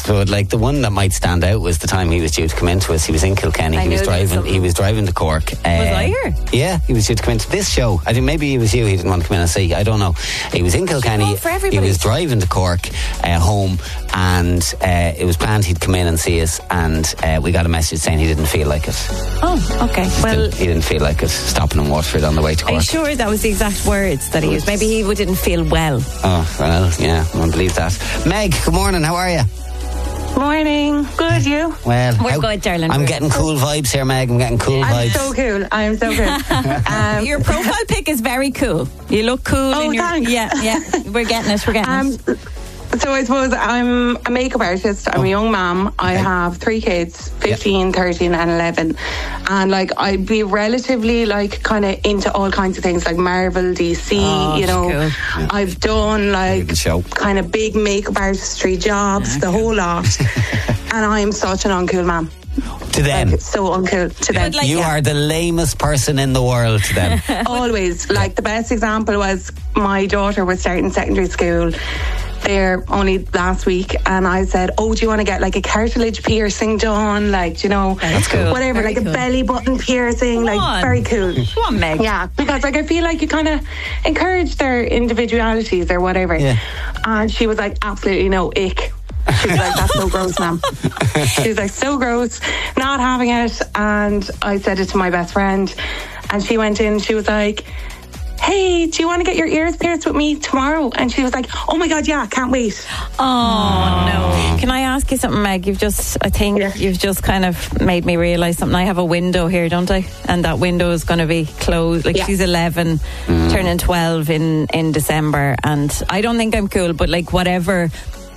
So, like, the one that might stand out was the time he was due to come into us. He was in Kilkenny. He was driving to Cork. Was I here? Yeah, he was due to come into this show. I think maybe it was you. He didn't want to come in and see. I don't know. He was in Kilkenny. He was driving to Cork home, and it was planned he'd come in and see us. And we got a message saying he didn't feel like it. Oh, okay. Well, he didn't feel like it. Stopping in Waterford on the way to Cork. Are you sure that was the exact words that he used? Maybe he didn't feel well. Oh, well, yeah, I won't believe that. Meg, good morning. How are you? Morning. Good, you? Well, we're good, darling. I'm getting cool vibes here, Meg. I'm getting cool vibes. I'm so cool. Your profile pic is very cool. You look cool. Oh, thanks. Yeah. We're getting it. So I suppose I'm a makeup artist. I'm a young mom. I have 3 kids, 15, 13 and 11. And like I'd be relatively like kind of into all kinds of things like Marvel, DC, Cool. I've done like kind of big makeup artistry jobs, the whole lot. And I'm such an uncool mom. To them. Like, so uncool to them. Like, you are the lamest person in the world to them. Always. Like the best example was my daughter was starting secondary school there only last week, and I said, do you want to get like a cartilage piercing done, like, that's cool. Whatever, very like cool. A belly button piercing, like very cool. Come on, Meg. Yeah, because like I feel like you kind of encourage their individualities or whatever. Yeah. And she was like, absolutely no, ick. She was like, that's so gross, ma'am. She was like, so gross, not having it. And I said it to my best friend, and she went in, she was like, hey, do you want to get your ears pierced with me tomorrow? And she was like, oh my God, yeah, can't wait. Oh, no. Can I ask you something, Meg? You've just kind of made me realise something. I have a window here, don't I? And that window is going to be closed. Like, she's 11, turning 12 in December. And I don't think I'm cool, but like whatever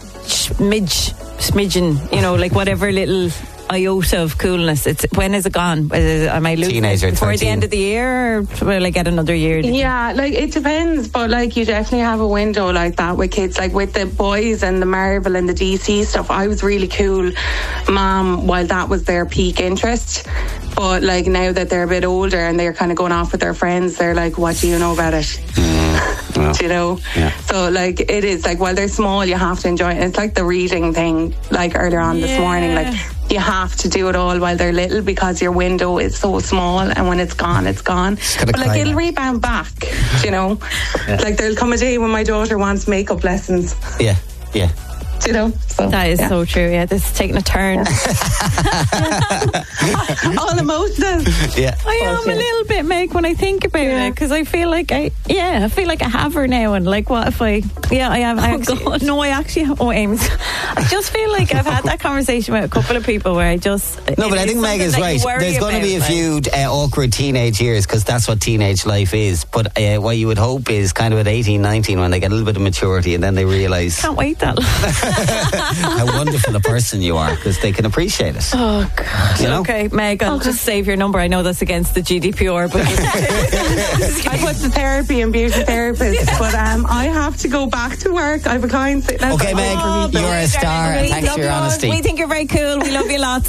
smidgen, like whatever little iota of coolness. When is it gone? Am I losing Teenager, it before 13. the end of the year, or will I get another year? Yeah, like it depends, but like you definitely have a window like that with kids. Like with the boys and the Marvel and the DC stuff, I was really cool mom while that was their peak interest. But like now that they're a bit older and they're kind of going off with their friends, they're like, what do you know about it? Well, yeah. So like it is like while they're small you have to enjoy it. It's like the reading thing like earlier on this morning, like you have to do it all while they're little because your window is so small, and when it's gone, it's gone. But like it'll rebound back, Like there'll come a day when my daughter wants makeup lessons. Yeah. So that is so true. Yeah, this is taking a turn. All emotional. Yeah, I am a little bit, Meg, when I think about it, because I feel like I have her now, and like, what if I have. I actually have. Oh, Ames, I just feel like I've had that conversation with a couple of people where I just. No, but I think Meg is right. There's going to be a few awkward teenage years because that's what teenage life is. But what you would hope is kind of at 18, 19 when they get a little bit of maturity and then they realise. Can't wait that long. How wonderful a person you are because they can appreciate it. Oh God! Okay, Meg, I'll just save your number. I know that's against the GDPR, but I put the therapy and beauty therapist. But I have to go back to work. I have a client sitting. Okay, Meg, you're a star. Thanks for your honesty. We think you're very cool. We love you lots.